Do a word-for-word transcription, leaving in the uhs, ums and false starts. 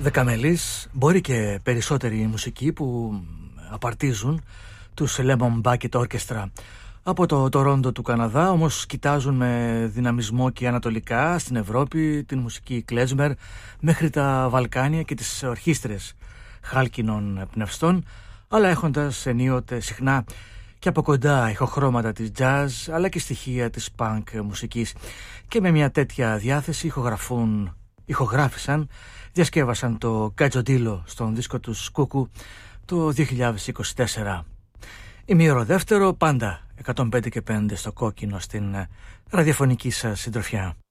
Δεκαμελής, μπορεί και περισσότεροι μουσικοί που απαρτίζουν τους Lemon Bucket Orchestra από το Τορόντο του Καναδά, όμως κοιτάζουν με δυναμισμό και ανατολικά στην Ευρώπη την μουσική κλέζμερ μέχρι τα Βαλκάνια και τις ορχήστρες χάλκινων πνευστών, αλλά έχοντας ενίοτε συχνά και από κοντά ηχοχρώματα της jazz αλλά και στοιχεία της punk μουσικής, και με μια τέτοια διάθεση ηχογραφούν, ηχογράφησαν, διασκεύασαν το Γκατζοντίλο στον δίσκο του Σκούκου το δύο χιλιάδες είκοσι τέσσερα. Ημίωρο δεύτερο, πάντα εκατόν πέντε και πέντε στο κόκκινο στην ραδιοφωνική σας συντροφιά.